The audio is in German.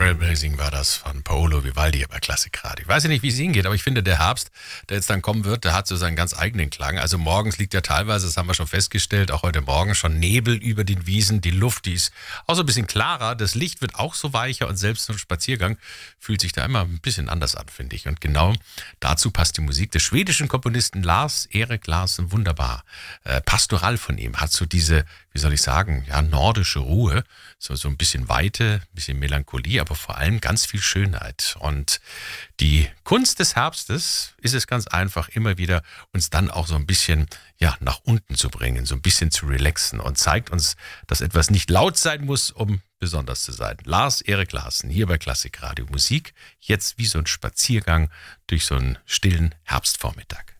Trailblazing war das von Paolo Vivaldi bei Klassikradio. Ich weiß ja nicht, wie es Ihnen geht, aber ich finde, der Herbst, der jetzt dann kommen wird, der hat so seinen ganz eigenen Klang. Also morgens liegt ja teilweise, das haben wir schon festgestellt, auch heute Morgen schon Nebel über den Wiesen. Die Luft, die ist auch so ein bisschen klarer. Das Licht wird auch so weicher und selbst so ein Spaziergang fühlt sich da immer ein bisschen anders an, finde ich. Und genau dazu passt die Musik des schwedischen Komponisten Lars-Erik Larsson wunderbar. Pastoral von ihm hat so diese, wie soll ich sagen, ja, nordische Ruhe, so ein bisschen Weite, ein bisschen Melancholie, aber vor allem ganz viel Schönheit. Und die Kunst des Herbstes ist es ganz einfach, immer wieder uns dann auch so ein bisschen ja, nach unten zu bringen, so ein bisschen zu relaxen und zeigt uns, dass etwas nicht laut sein muss, um besonders zu sein. Lars-Erik Larsson hier bei Klassikradio. Musik jetzt wie so ein Spaziergang durch so einen stillen Herbstvormittag.